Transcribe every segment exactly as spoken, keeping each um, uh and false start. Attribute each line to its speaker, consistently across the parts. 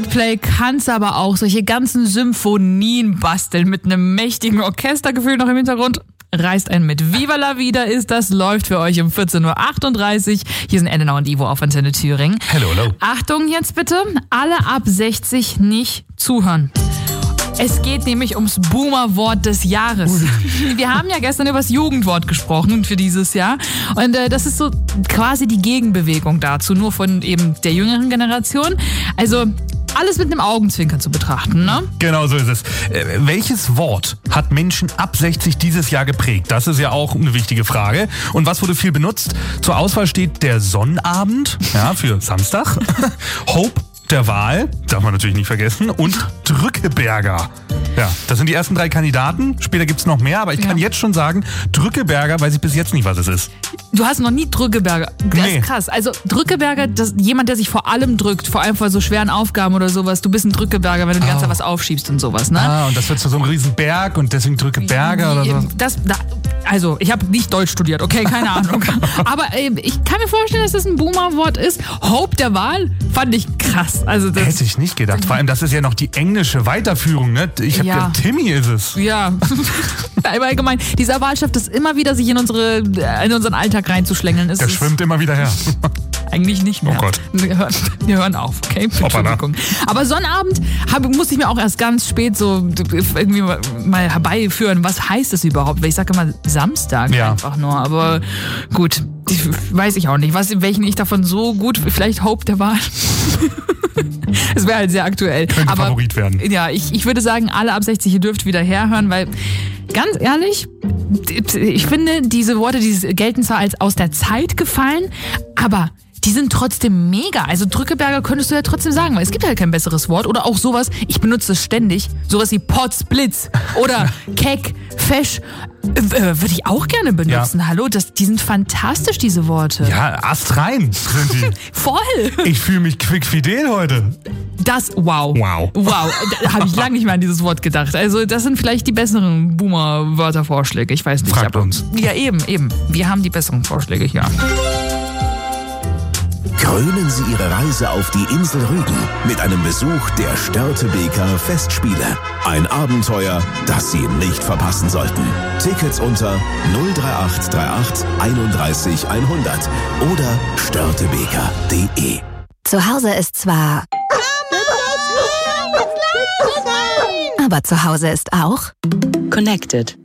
Speaker 1: Coldplay kann's aber auch. Solche ganzen Symphonien basteln mit einem mächtigen Orchestergefühl noch im Hintergrund. Reißt einen mit. Viva la Vida ist das, läuft für euch um vierzehn Uhr achtunddreißig. Hier sind Elena und Ivo auf Antenne Thüringen.
Speaker 2: Hello, hello.
Speaker 1: Achtung jetzt bitte, alle ab sechzig nicht zuhören. Es geht nämlich ums Boomer-Wort des Jahres. Wir haben ja gestern über das Jugendwort gesprochen für dieses Jahr. Und äh, das ist so quasi die Gegenbewegung dazu, nur von eben der jüngeren Generation. Also alles mit einem Augenzwinkern zu betrachten, ne?
Speaker 2: Genau so ist es. Äh, welches Wort hat Menschen ab sechzig dieses Jahr geprägt? Das ist ja auch eine wichtige Frage. Und was wurde viel benutzt? Zur Auswahl steht der Sonnabend, ja, für Samstag. Hope der Wahl, darf man natürlich nicht vergessen, und Drückeberger. Ja, das sind die ersten drei Kandidaten. Später gibt's noch mehr, aber ich kann ja. jetzt schon sagen, Drückeberger weiß ich bis jetzt nicht, was es ist.
Speaker 1: Du hast noch nie Drückeberger. Das nee. ist krass. Also Drückeberger, das, jemand, der sich vor allem drückt, vor allem vor so schweren Aufgaben oder sowas. Du bist ein Drückeberger, wenn du die ganze Zeit was aufschiebst und sowas, ne?
Speaker 2: Ah, und das wird zu so einem riesen Berg und deswegen Drückeberger oder so.
Speaker 1: Das, da, also, ich habe nicht Deutsch studiert, okay, keine Ahnung. Aber äh, ich kann mir vorstellen, dass das ein Boomer-Wort ist. Hope der Wahl fand ich krass. Also das
Speaker 2: hätte ich nicht gedacht. Vor allem, das ist ja noch die englische Weiterführung, ne? Ich habe
Speaker 1: ja.
Speaker 2: ja, Timmy ist es.
Speaker 1: Ja. Aber allgemein, dieser Wahlschaft ist immer wieder, sich in unsere, in unseren Alltag reinzuschlängeln.
Speaker 2: Der schwimmt immer wieder her.
Speaker 1: Eigentlich nicht mehr.
Speaker 2: Oh Gott.
Speaker 1: Wir hören, wir hören auf, okay? Entschuldigung. Aber Sonnabend hab, musste ich mir auch erst ganz spät so irgendwie mal herbeiführen. Was heißt das überhaupt? Weil ich sage immer Samstag ja. einfach nur. Aber gut, weiß ich auch nicht. Was, welchen ich davon so gut, vielleicht Hope der Wahl. Es wäre halt sehr aktuell.
Speaker 2: Könnte
Speaker 1: aber,
Speaker 2: Favorit werden.
Speaker 1: Ja, ich, ich würde sagen, alle ab sechzig, ihr dürft wieder herhören, weil ganz ehrlich, ich finde, diese Worte, die gelten zwar als aus der Zeit gefallen, aber die sind trotzdem mega. Also Drückeberger könntest du ja trotzdem sagen, weil es gibt halt kein besseres Wort. Oder auch sowas, ich benutze es ständig, sowas wie Potzblitz oder Keck, Fesch. Äh, würde ich auch gerne benutzen. Ja. Hallo, das, die sind fantastisch, diese Worte.
Speaker 2: Ja, astrein sind die.
Speaker 1: Voll.
Speaker 2: Ich fühle mich quickfidel heute.
Speaker 1: Das, wow.
Speaker 2: Wow.
Speaker 1: Wow, da habe ich lange nicht mehr an dieses Wort gedacht. Also das sind vielleicht die besseren Boomer-Wörtervorschläge. Ich weiß nicht.
Speaker 2: Fragt
Speaker 1: aber,
Speaker 2: uns.
Speaker 1: Ja, eben, eben. Wir haben die besseren Vorschläge hier.
Speaker 3: Krönen Sie Ihre Reise auf die Insel Rügen mit einem Besuch der Störtebeker Festspiele. Ein Abenteuer, das Sie nicht verpassen sollten. Tickets unter null drei acht drei acht einunddreißig hundert oder störtebeker punkt de.
Speaker 4: Zu Hause ist zwar... Aber zu Hause ist auch...
Speaker 5: Connected.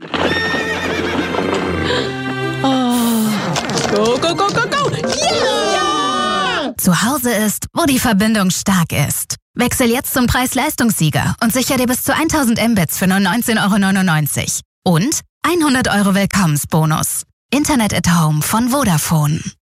Speaker 5: Oh. Go, go, go, go, go! Yeah!
Speaker 4: Zu Hause ist, wo die Verbindung stark ist. Wechsel jetzt zum Preis-Leistungssieger und sichere dir bis zu tausend Mbits für nur neunzehn Euro neunundneunzig. Und hundert Euro Willkommensbonus. Internet at Home von Vodafone.